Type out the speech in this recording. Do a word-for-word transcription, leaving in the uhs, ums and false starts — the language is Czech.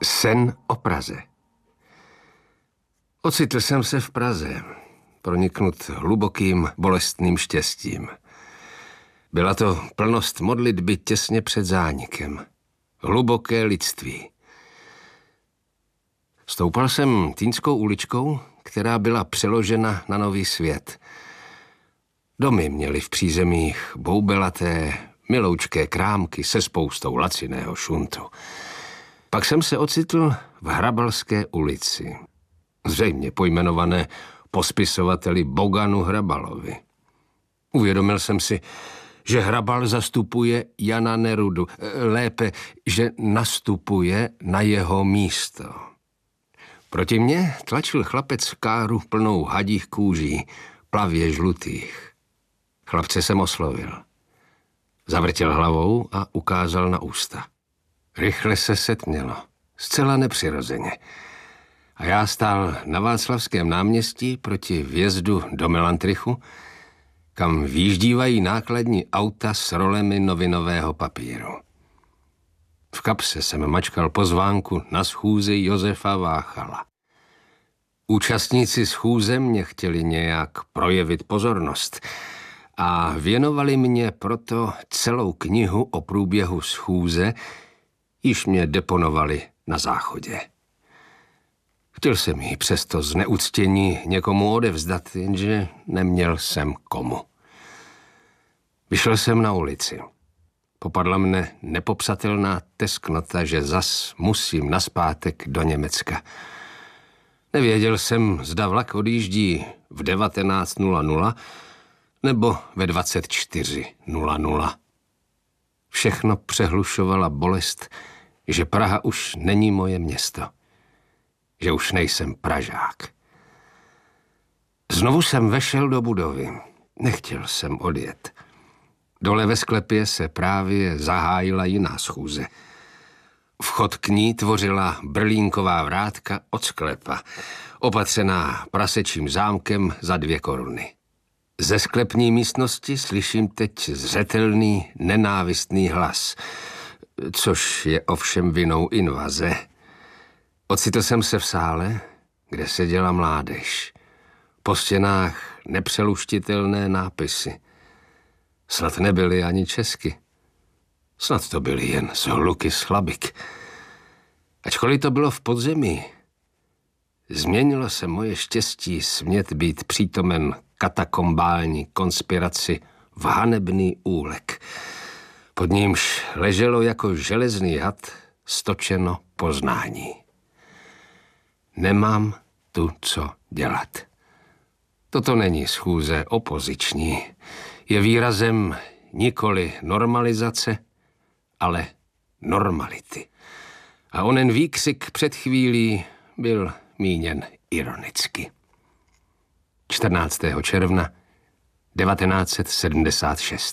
Sen o Praze. Ocitl jsem se v Praze, proniknut hlubokým bolestným štěstím. Byla to plnost modlitby těsně před zánikem. Hluboké lidství. Stoupal jsem Týnskou uličkou, která byla přeložena na nový svět. Domy měly v přízemích boubelaté, miloučké krámky se spoustou laciného šuntu. Pak jsem se ocitl v Hrabalské ulici, zřejmě pojmenované po spisovateli Boganu Hrabalovi. Uvědomil jsem si, že Hrabal zastupuje Jana Nerudu, lépe, že nastupuje na jeho místo. Proti mně tlačil chlapec v káru plnou hadích kůží, plavě žlutých. Chlapce jsem oslovil. Zavrtěl hlavou a ukázal na ústa. Rychle se setmělo, zcela nepřirozeně. A já stál na Václavském náměstí proti vjezdu do Melantrichu, kam výjíždívají nákladní auta s rolemi novinového papíru. V kapse jsem mačkal pozvánku na schůzi Josefa Váchala. Účastníci schůze mě chtěli nějak projevit pozornost a věnovali mě proto celou knihu o průběhu schůze, již mě deponovali na záchodě. Chtěl jsem jí přesto z neuctění někomu odevzdat, jenže neměl jsem komu. Vyšel jsem na ulici. Popadla mne nepopsatelná tesknota, že zas musím nazpátek do Německa. Nevěděl jsem, zda vlak odjíždí v devatenáct nula nula nebo ve dvacet čtyři nula nula. Všechno přehlušovala bolest, že Praha už není moje město. Že už nejsem Pražák. Znovu jsem vešel do budovy. Nechtěl jsem odjet. Dole ve sklepě se právě zahájila jiná schůze. Vchod k ní tvořila brlínková vrátka od sklepa, opatřená prasečím zámkem za dvě koruny. Ze sklepní místnosti slyším teď zřetelný, nenávistný hlas, což je ovšem vinou invaze. Ocitl jsem se v sále, kde seděla mládež. Po stěnách nepřeluštitelné nápisy. Snad nebyly ani česky. Snad to byly jen zhluky z chlabik. Ačkoliv to bylo v podzemí, změnilo se moje štěstí smět být přítomen katakombální konspiraci v hanebný úlek. Pod nímž leželo jako železný had stočeno poznání. Nemám tu co dělat. Toto není schůze opoziční. Je výrazem nikoli normalizace, ale normality. A onen výkřik před chvílí byl míněn ironicky. čtrnáctého června devatenáct set sedmdesát šest.